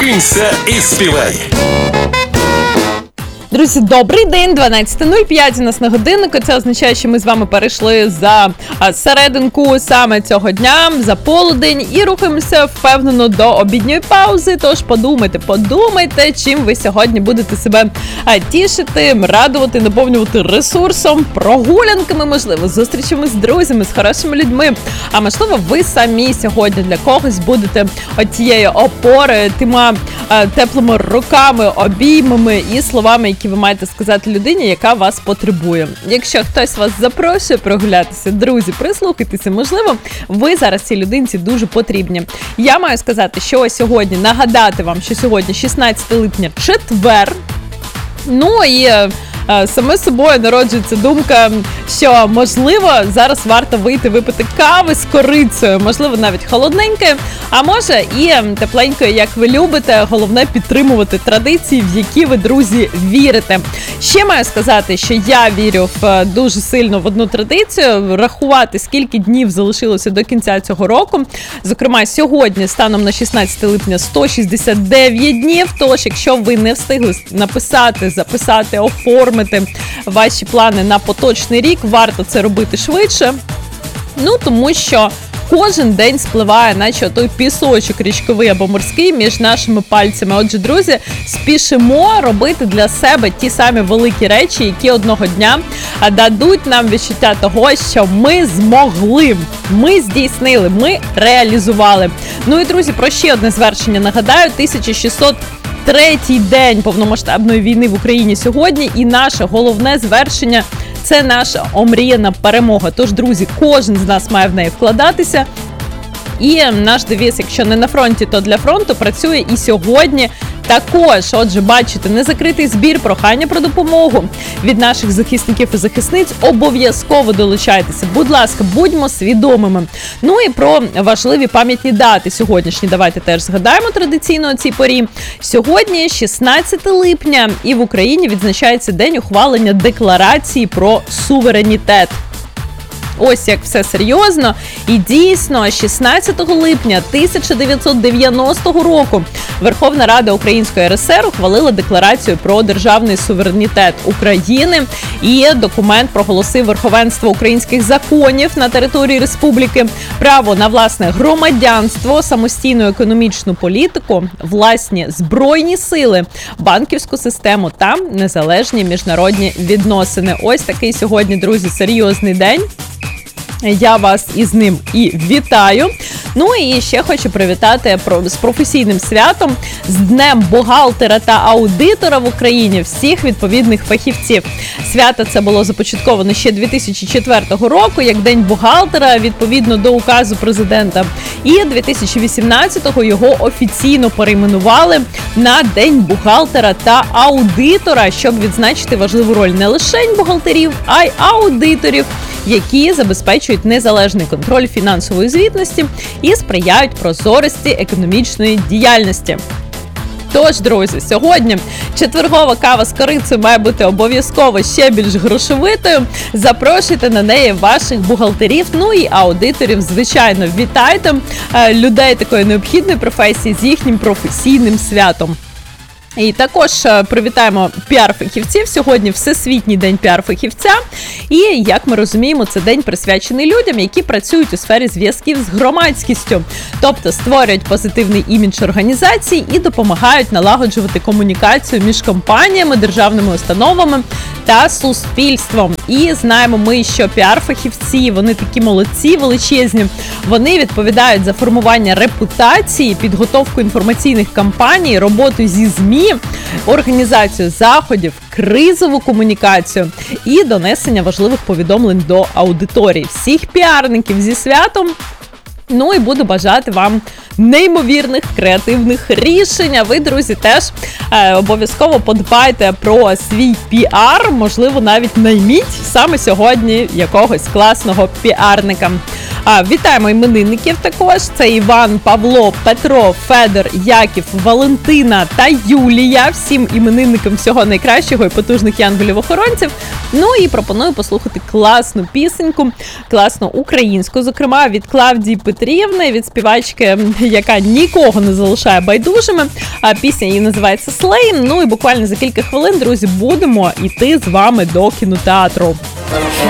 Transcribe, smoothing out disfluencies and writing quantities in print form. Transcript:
Кинься і співай! Друзі, добрий день, 12:05 у нас на годиннику. Це означає, що ми з вами перейшли за серединку саме цього дня, за полудень, і рухаємося впевнено до обідньої паузи. Тож подумайте, чим ви сьогодні будете себе тішити, радувати, наповнювати ресурсом, прогулянками, можливо, зустрічами з друзями, з хорошими людьми. А можливо, ви самі сьогодні для когось будете тією опорою, тима теплими руками, обіймами і словами, які ви маєте сказати людині, яка вас потребує. Якщо хтось вас запрошує прогулятися, друзі, прислухайтеся, можливо, ви зараз цій людинці дуже потрібні. Я маю сказати, що сьогодні, нагадати вам, що сьогодні 16 липня, четвер. Ну і саме собою народжується думка, що, можливо, зараз варто вийти випити кави з корицею, можливо, навіть холодненькою, а може і тепленькою, як ви любите. Головне підтримувати традиції, в які ви, друзі, вірите. Ще маю сказати, що я вірю дуже сильно в одну традицію, рахувати, скільки днів залишилося до кінця цього року. Зокрема, сьогодні, станом на 16 липня, 169 днів, тож, якщо ви не встигли написати, записати, оформити ваші плани на поточний рік, варто це робити швидше. Ну, тому що кожен день спливає, наче той пісочок річковий або морський між нашими пальцями. Отже, друзі, спішимо робити для себе ті самі великі речі, які одного дня дадуть нам відчуття того, що ми змогли, ми здійснили, ми реалізували. Ну і, друзі, про ще одне звершення нагадаю. 1603-й день повномасштабної війни в Україні сьогодні, і наше головне звершення – це наша омріяна перемога. Тож, друзі, кожен з нас має в неї вкладатися. І наш девіз, якщо не на фронті, то для фронту, працює і сьогодні також. Отже, бачите, незакритий збір, прохання про допомогу від наших захисників і захисниць. Обов'язково долучайтеся. Будь ласка, будьмо свідомими. Ну і про важливі пам'ятні дати сьогоднішні давайте теж згадаємо традиційно о цій порі. Сьогодні 16 липня, і в Україні відзначається день ухвалення декларації про суверенітет. Ось як все серйозно. І дійсно, 16 липня 1990 року Верховна Рада Української РСР ухвалила декларацію про державний суверенітет України. І документ проголосив верховенство українських законів на території республіки, право на власне громадянство, самостійну економічну політику, власні збройні сили, банківську систему та незалежні міжнародні відносини. Ось такий сьогодні, друзі, серйозний день. Я вас із ним і вітаю. Ну і ще хочу привітати з професійним святом, з Днем бухгалтера та аудитора в Україні, всіх відповідних фахівців. Свято це було започатковано ще 2004 року, як День бухгалтера, відповідно до указу президента. І 2018-го його офіційно перейменували на День бухгалтера та аудитора, щоб відзначити важливу роль не лише бухгалтерів, а й аудиторів, які забезпечують незалежний контроль фінансової звітності і сприяють прозорості економічної діяльності. Тож, друзі, сьогодні четвергова кава з корицею має бути обов'язково ще більш грошовитою. Запрошуйте на неї ваших бухгалтерів, ну і аудиторів, звичайно. Вітайте людей такої необхідної професії з їхнім професійним святом. І також привітаємо піар-фахівців. Сьогодні Всесвітній день піар-фахівця. І, як ми розуміємо, це день присвячений людям, які працюють у сфері зв'язків з громадськістю. Тобто створюють позитивний імідж організацій і допомагають налагоджувати комунікацію між компаніями, державними установами та суспільством. І знаємо ми, що піар-фахівці, вони такі молодці, величезні. Вони відповідають за формування репутації, підготовку інформаційних кампаній, роботу зі ЗМІ, організацію заходів, кризову комунікацію і донесення важливих повідомлень до аудиторії. Всіх піарників зі святом! Ну і буду бажати вам неймовірних креативних рішень. А ви, друзі, теж обов'язково подбайте про свій піар, можливо, навіть найміть саме сьогодні якогось класного піарника. Вітаємо іменинників також. Це Іван, Павло, Петро, Федор, Яків, Валентина та Юлія. Всім іменинникам всього найкращого і потужних янголів-охоронців. Ну і пропоную послухати класну пісеньку, класну українську, зокрема від Клавдії Петрівни, від співачки, яка нікого не залишає байдужими. Пісня її називається «Слей». Ну і буквально за кілька хвилин, друзі, будемо йти з вами до кінотеатру.